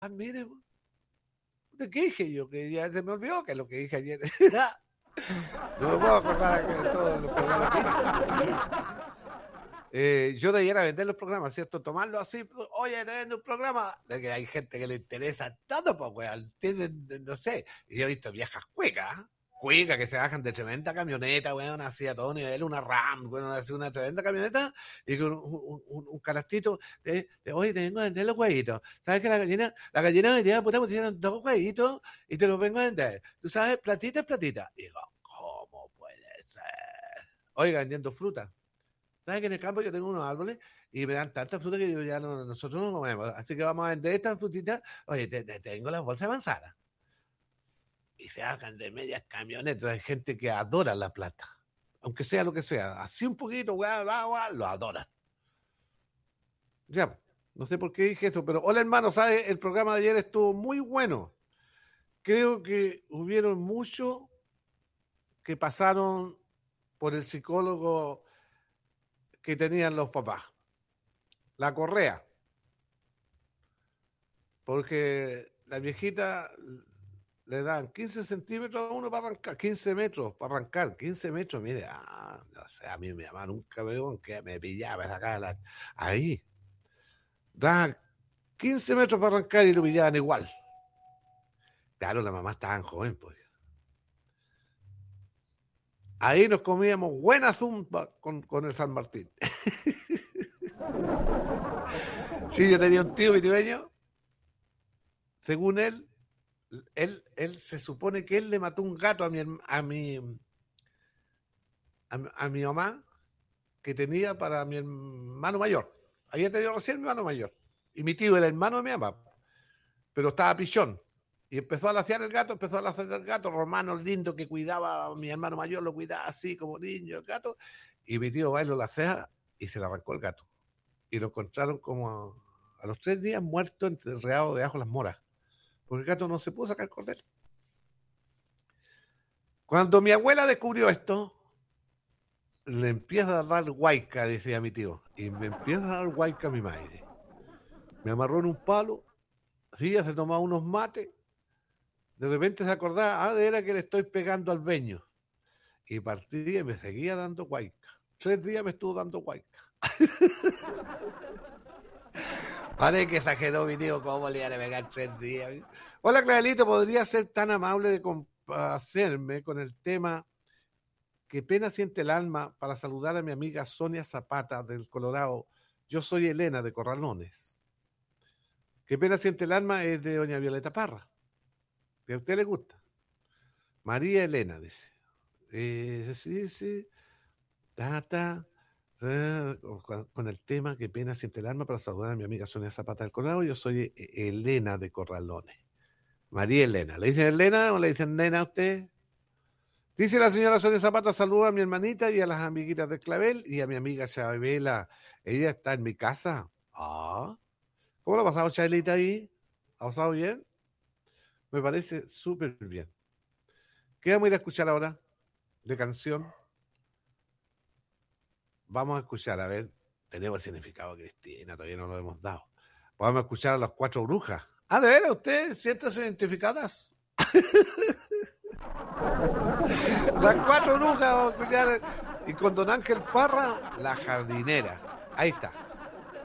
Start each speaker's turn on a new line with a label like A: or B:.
A: mire, ¿de qué dije yo? Que ya se me olvidó que es lo que dije ayer. No me puedo acordar de todos los programas que yo debiera vender los programas, ¿cierto? Tomarlo así, oye, vendo un programa. De que hay gente que le interesa todo, pues, weón. Tienen, no sé. Y yo he visto viejas cuecas que se bajan de tremenda camioneta, weón, así a todo nivel, una RAM, weón, así una tremenda camioneta, y con un canastito oye, te vengo a vender los huevitos. ¿Sabes que la gallina me tiene, puta, pues tienen 2 huevitos y te los vengo a vender? Tú sabes, platita es platita. Y digo, ¿cómo puede ser? Oiga, vendiendo fruta. ¿Sabes que en el campo yo tengo unos árboles y me dan tanta fruta que yo ya no, nosotros no comemos? Así que vamos a vender estas frutitas. Oye, tengo las bolsas de manzana. Y se hagan de medias camionetas. Hay gente que adora la plata. Aunque sea lo que sea. Así un poquito, lo adoran. Ya, no sé por qué dije eso, pero hola hermano, ¿sabes? El programa de ayer estuvo muy bueno. Creo que hubieron muchos que pasaron por el psicólogo que tenían los papás. La correa. Porque la viejita le dan 15 centímetros a uno para arrancar, 15 metros para arrancar, 15 metros, mire, no sé, a mí mi mamá nunca me dijo que me pillaba, me sacaba ahí. Da 15 metros para arrancar y lo pillaban igual. Claro, la mamá estaba joven, pues. Ahí nos comíamos buena zumba con el San Martín. Sí, yo tenía un tío vitibeño, según él se supone que él le mató un gato a mi mamá, que tenía para mi hermano mayor. Había tenido recién mi hermano mayor. Y mi tío era hermano de mi mamá, pero estaba pichón. Y empezó a laciar el gato, Romano lindo, que cuidaba a mi hermano mayor, lo cuidaba así como niño, el gato. Y mi tío va y lo lacea y se le arrancó el gato. Y lo encontraron como a los 3 días muerto, enterrado debajo de las moras. Porque el gato no se pudo sacar el cordero. Cuando mi abuela descubrió esto, le empieza a dar huayca, decía mi tío. Y me empieza a dar huayca a mi madre. Me amarró en un palo, sí, se tomaba unos mates. De repente se acordaba, de era que le estoy pegando al veño. Y partí y me seguía dando huayca. 3 días me estuvo dando huayca. Parece que exageró mi tío, ¿cómo le iban a pegar 3 días? Hola, Clarelito, ¿podría ser tan amable de complacerme con el tema Qué pena siente el alma para saludar a mi amiga Sonia Zapata del Colorado? Yo soy Elena de Corralones. Qué pena siente el alma es de doña Violeta Parra, que a usted le gusta. María Elena, dice. Sí. Con el tema Qué pena siente el alma para saludar a mi amiga Sonia Zapata del Colorado. Yo soy Elena de Corralones. María Elena. ¿Le dicen Elena o le dicen nena a usted? Dice la señora Sonia Zapata, saluda a mi hermanita y a las amiguitas del Clavel y a mi amiga Chabela. Ella está en mi casa. ¿Cómo lo ha pasado, Chabelita, ahí? ¿Ha pasado bien? Me parece súper bien. ¿Qué vamos a ir a escuchar ahora de canción? Vamos a escuchar, a ver, tenemos el significado, Cristina, todavía no lo hemos dado. Vamos a escuchar a las 4 brujas. ¿De veras ustedes sienten identificadas? Las 4 brujas, vamos a escuchar. Y con don Ángel Parra, La Jardinera. Ahí está.